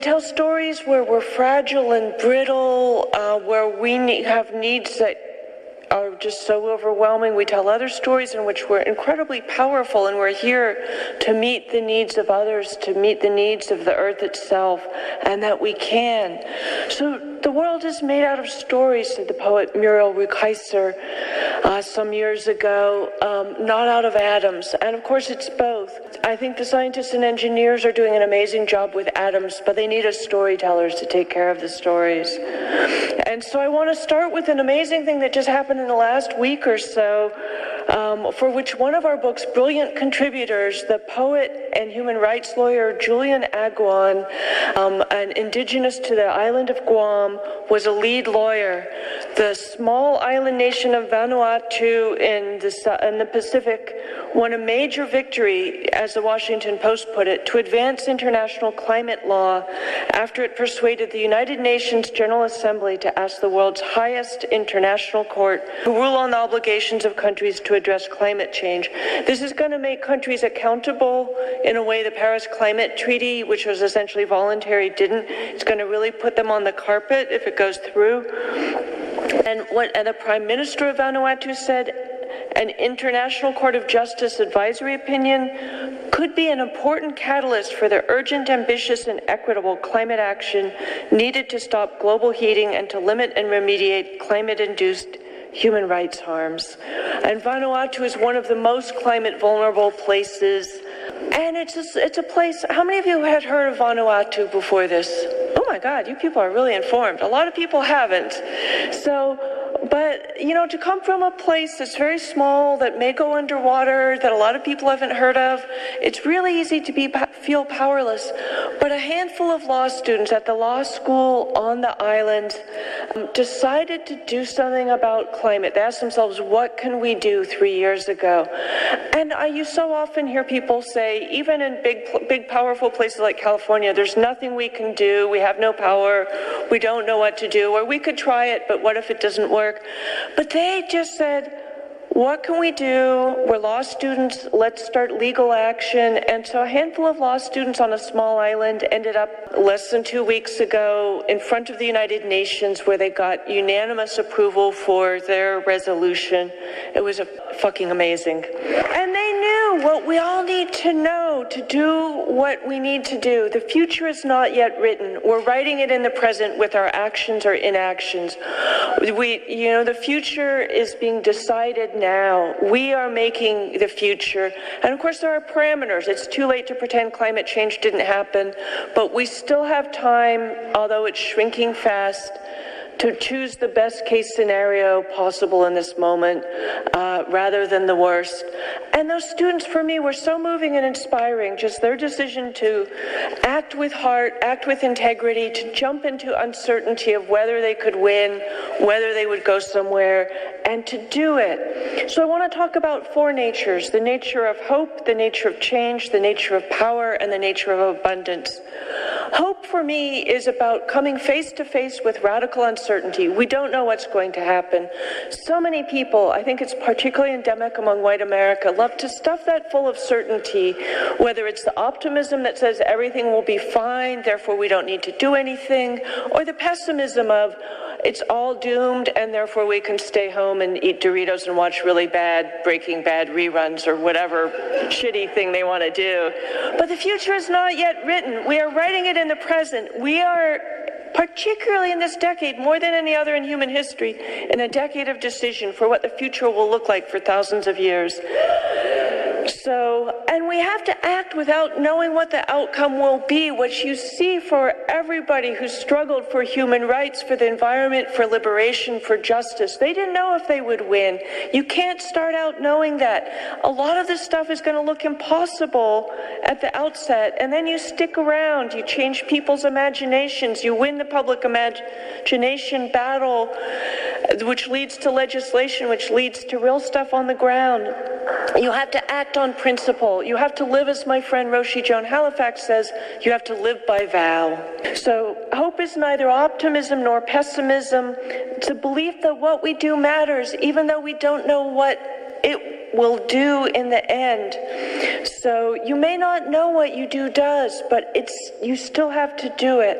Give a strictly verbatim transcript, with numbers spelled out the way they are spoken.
Tell stories where we're fragile and brittle, uh, where we need, have needs that are just so overwhelming. We tell other stories in which we're incredibly powerful and we're here to meet the needs of others, to meet the needs of the earth itself, and that we can. So the world is made out of stories, said the poet Muriel Rukeyser uh, some years ago, um, not out of atoms. And of course it's both. I think the scientists and engineers are doing an amazing job with atoms, but they need us storytellers to take care of the stories. And so I want to start with an amazing thing that just happened in the last week or so, um, for which one of our book's brilliant contributors, the poet and human rights lawyer Julian Aguan, um, an indigenous to the island of Guam, was a lead lawyer. The small island nation of Vanuatu in the, in the Pacific won a major victory, as the Washington Post put it, to advance international climate law after it persuaded the United Nations General Assembly to ask the world's highest international court to rule on the obligations of countries to address climate change. This is going to make countries accountable in a way the Paris Climate Treaty, which was essentially voluntary, didn't. It's going to really put them on the carpet if it goes through. And what and the Prime Minister of Vanuatu said, an International Court of Justice advisory opinion could be an important catalyst for the urgent, ambitious, and equitable climate action needed to stop global heating and to limit and remediate climate-induced human rights harms. And Vanuatu is one of the most climate vulnerable places. And it's a, it's a place, how many of you had heard of Vanuatu before this? Oh my God, you people are really informed. A lot of people haven't. So, but, you know, to come from a place that's very small, that may go underwater, that a lot of people haven't heard of, it's really easy to be feel powerless. But a handful of law students at the law school on the island um, decided to do something about climate. They asked themselves, what can we do three years ago? And I, you so often hear people say, even in big, big, powerful places like California, there's nothing we can do, we have no power, we don't know what to do, or we could try it, but what if it doesn't work? But they just said, what can we do? We're law students, let's start legal action. And so a handful of law students on a small island ended up less than two weeks ago in front of the United Nations, where they got unanimous approval for their resolution. It was a fucking amazing. And they knew what we all need to know to do what we need to do. The future is not yet written. We're writing it in the present with our actions or inactions. We, you know, the future is being decided now. We are making the future. And of course there are parameters. It's too late to pretend climate change didn't happen, but we still have time, although it's shrinking fast, to choose the best case scenario possible in this moment, uh, rather than the worst. And those students, for me, were so moving and inspiring, just their decision to act with heart, act with integrity, to jump into uncertainty of whether they could win, whether they would go somewhere, and to do it. So I want to talk about four natures: the nature of hope, the nature of change, the nature of power, and the nature of abundance. Hope for me is about coming face to face with radical uncertainty. We don't know what's going to happen. So many people, I think it's particularly endemic among white America, love to stuff that full of certainty, whether it's the optimism that says everything will be fine, therefore we don't need to do anything, or the pessimism of it's all doomed and therefore we can stay home and eat Doritos and watch really bad Breaking Bad reruns or whatever shitty thing they want to do. But the future is not yet written. We are writing it in the present. We are, particularly in this decade, more than any other in human history, in a decade of decision for what the future will look like for thousands of years. So, and we have to act without knowing what the outcome will be. What you see for everybody who struggled for human rights, for the environment, for liberation, for justice, they didn't know if they would win. You can't start out knowing that. A lot of this stuff is going to look impossible at the outset, and then you stick around, you change people's imaginations, you win the public imagination battle, which leads to legislation, which leads to real stuff on the ground. You have to act on principle. You have to live, as my friend Roshi Joan Halifax says, you have to live by vow. So hope is neither optimism nor pessimism. It's a belief that what we do matters, even though we don't know what it will do in the end. So you may not know what you do does, but it's you still have to do it.